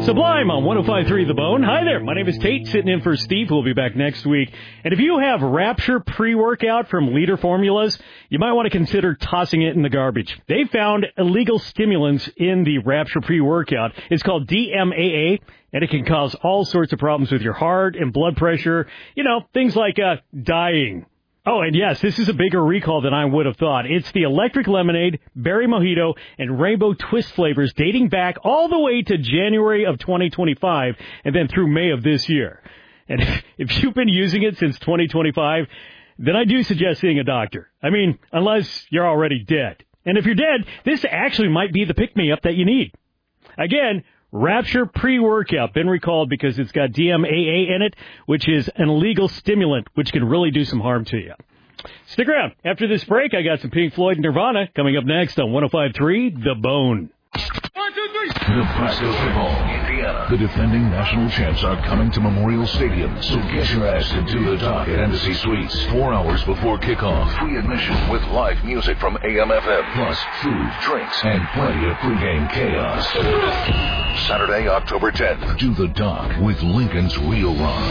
Sublime on 105.3 The Bone. Hi there. My name is Tate, sitting in for Steve, who will be back next week. And if you have Rapture pre-workout from Leader Formulas, you might want to consider tossing it in the garbage. They found illegal stimulants in the Rapture pre-workout. It's called DMAA, and it can cause all sorts of problems with your heart and blood pressure. You know, things like dying. Oh, and yes, this is a bigger recall than I would have thought. It's the Electric Lemonade, Berry Mojito, and Rainbow Twist flavors dating back all the way to January of 2025 and then through May of this year. And if you've been using it since 2025, then I do suggest seeing a doctor. I mean, unless you're already dead. And if you're dead, this actually might be the pick-me-up that you need. Again, Rapture pre-workout, been recalled because it's got DMAA in it, which is an illegal stimulant, which can really do some harm to you. Stick around. After this break, I got some Pink Floyd and Nirvana coming up next on 105.3 The Bone. 1, 2, 3. Nebraska football, Indiana. The defending national champs are coming to Memorial Stadium, so get your ass into the dock at Embassy Suites 4 hours before kickoff. Free admission with live music from AM/FM, plus food, drinks, and plenty of pregame chaos. Saturday, October 10th, do the dock with Lincoln's Real Rock.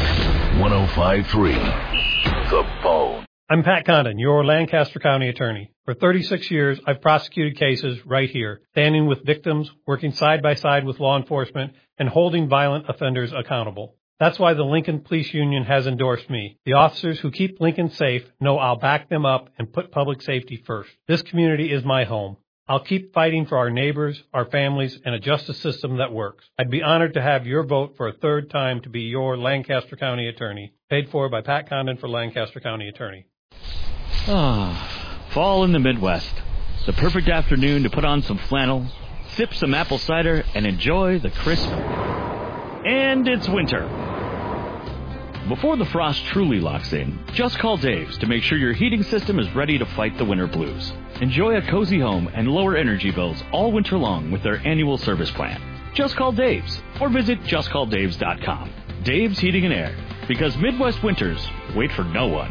105.3 The Bone. I'm Pat Condon, your Lancaster County attorney. For 36 years, I've prosecuted cases right here, standing with victims, working side by side with law enforcement, and holding violent offenders accountable. That's why the Lincoln Police Union has endorsed me. The officers who keep Lincoln safe know I'll back them up and put public safety first. This community is my home. I'll keep fighting for our neighbors, our families, and a justice system that works. I'd be honored to have your vote for a third time to be your Lancaster County attorney. Paid for by Pat Condon for Lancaster County Attorney. Fall in the Midwest. The perfect afternoon to put on some flannel, sip some apple cider, and enjoy the crisp. And it's winter. Before the frost truly locks in, just call Dave's to make sure your heating system is ready to fight the winter blues. Enjoy a cozy home and lower energy bills all winter long with their annual service plan. Just call Dave's or visit justcalldaves.com. Dave's Heating and Air, because Midwest winters wait for no one.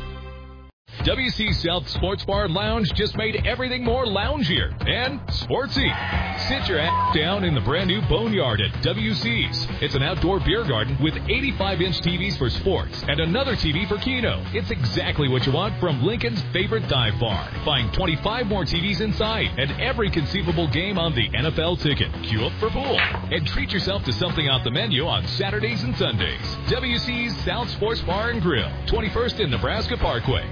WC South Sports Bar and Lounge just made everything more loungier and sportsy. Sit your ass down in the brand new Boneyard at WC's. It's an outdoor beer garden with 85-inch TVs for sports and another TV for Keno. It's exactly what you want from Lincoln's favorite dive bar. Find 25 more TVs inside and every conceivable game on the NFL ticket. Queue up for pool and treat yourself to something off the menu on Saturdays and Sundays. WC's South Sports Bar and Grill, 21st in Nebraska Parkway.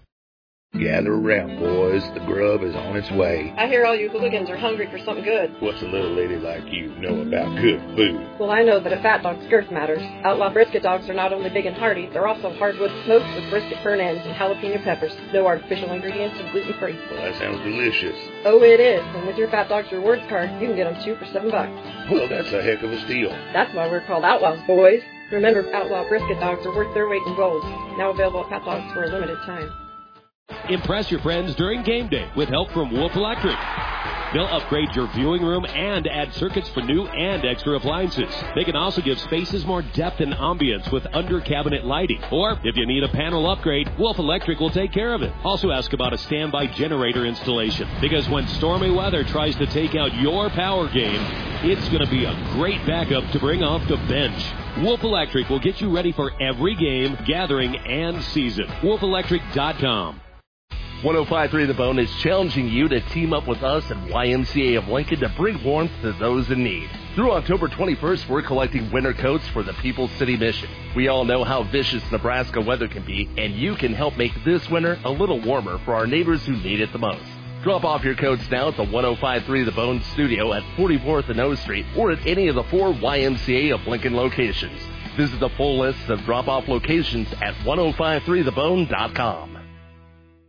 Gather around, boys. The grub is on its way. I hear all you hooligans are hungry for something good. What's a little lady like you know about good food? Well, I know that a fat dog's girth matters. Outlaw brisket dogs are not only big and hearty, they're also hardwood smoked with brisket burn ends and jalapeno peppers. No artificial ingredients and gluten-free. Well, that sounds delicious. Oh, it is. And with your Fat Dog's Rewards card, you can get them 2 for $7. Well, that's a heck of a steal. That's why we're called Outlaws, boys. Remember, Outlaw brisket dogs are worth their weight in gold. Now available at Fat Dogs for a limited time. Impress your friends during game day with help from Wolf Electric. They'll upgrade your viewing room and add circuits for new and extra appliances. They can also give spaces more depth and ambience with under-cabinet lighting. Or, if you need a panel upgrade, Wolf Electric will take care of it. Also ask about a standby generator installation, because when stormy weather tries to take out your power game, it's going to be a great backup to bring off the bench. Wolf Electric will get you ready for every game, gathering, and season. WolfElectric.com. 105.3 The Bone is challenging you to team up with us at YMCA of Lincoln to bring warmth to those in need. Through October 21st, we're collecting winter coats for the People's City Mission. We all know how vicious Nebraska weather can be, and you can help make this winter a little warmer for our neighbors who need it the most. Drop off your coats now at the 105.3 The Bone studio at 44th and O Street or at any of the 4 YMCA of Lincoln locations. Visit the full list of drop-off locations at 105.3thebone.com.